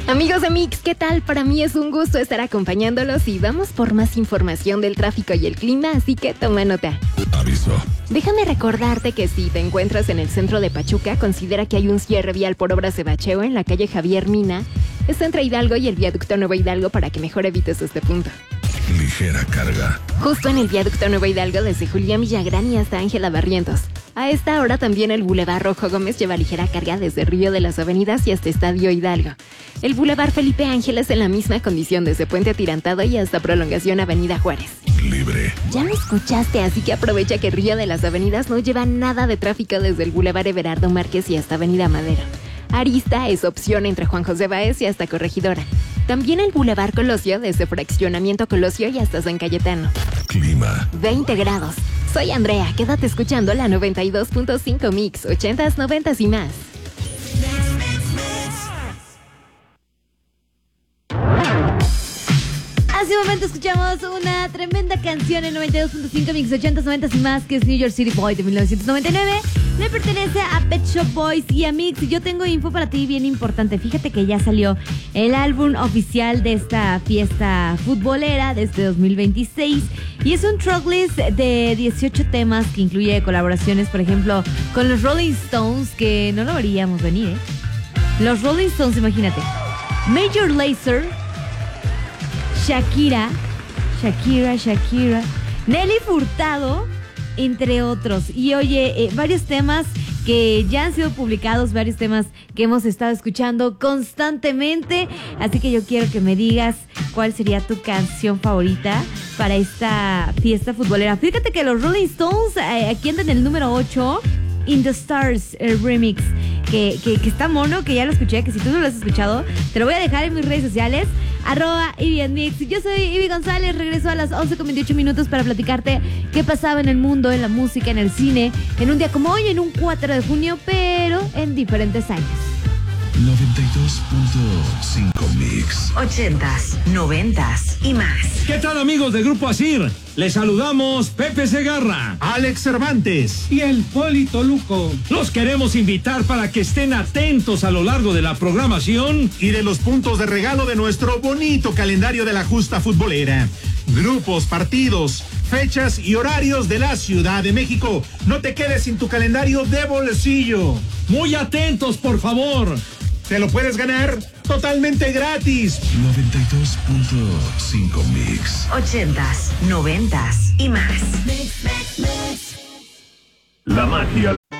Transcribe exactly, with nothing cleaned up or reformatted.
Amigos de Mix, ¿qué tal? Para mí es un gusto estar acompañándolos y vamos por más información del tráfico y el clima, así que toma nota. Aviso. Déjame recordarte que si te encuentras en el centro de Pachuca, considera que hay un cierre vial por obras de bacheo en la calle Javier Mina. Está entre Hidalgo y el viaducto Nuevo Hidalgo para que mejor evites este punto. Ligera carga. Justo en el viaducto Nuevo Hidalgo desde Julián Villagrán y hasta Ángela Barrientos. A esta hora también el Boulevard Rojo Gómez lleva ligera carga desde Río de las Avenidas y hasta Estadio Hidalgo. El Boulevard Felipe Ángeles en la misma condición desde Puente Atirantado y hasta Prolongación Avenida Juárez. Libre. Ya lo escuchaste, así que aprovecha que Río de las Avenidas no lleva nada de tráfico desde el Boulevard Everardo Márquez y hasta Avenida Madero. Arista es opción entre Juan José Báez y hasta Corregidora. También el Boulevard Colosio desde Fraccionamiento Colosio y hasta San Cayetano. Clima. veinte grados. Soy Andrea, quédate escuchando la noventa y dos punto cinco Mix, ochentas, noventas y más. Hace un momento escuchamos una tremenda canción en noventa y dos punto cinco Mix, ochentas, noventas y más, que es New York City Boy de mil novecientos noventa y nueve. Le pertenece a Pet Shop Boys y a Mix. Y yo tengo info para ti bien importante. Fíjate que ya salió el álbum oficial de esta fiesta futbolera de este dos mil veintiséis. Y es un tracklist de dieciocho temas que incluye colaboraciones, por ejemplo, con los Rolling Stones, que no lo veríamos venir, ¿eh? Los Rolling Stones, imagínate. Major Lazer, Shakira, Shakira, Shakira, Nelly Furtado, entre otros. Y oye, eh, varios temas que ya han sido publicados, varios temas que hemos estado escuchando constantemente. Así que yo quiero que me digas cuál sería tu canción favorita para esta fiesta futbolera. Fíjate que los Rolling Stones eh, aquí andan en el número ocho, In the Stars, el remix. Que, que, que está mono, que ya lo escuché, que si tú no lo has escuchado, te lo voy a dejar en mis redes sociales, arroba Ivy and Mix. Yo soy Ivy González, regreso a las once con veintiocho minutos para platicarte qué pasaba en el mundo, en la música, en el cine, en un día como hoy, en un cuatro de junio, pero en diferentes años. noventa y dos punto cinco Mix. Ochentas, noventas y más. ¿Qué tal, amigos del Grupo Asir? Les saludamos Pepe Segarra, Alex Cervantes y el Polito Luco. Los queremos invitar para que estén atentos a lo largo de la programación y de los puntos de regalo de nuestro bonito calendario de la justa futbolera. Grupos, partidos, fechas y horarios de la Ciudad de México. No te quedes sin tu calendario de bolsillo. Muy atentos, por favor. Te lo puedes ganar totalmente gratis. noventa y dos punto cinco Mix. Ochentas, noventas y más. La magia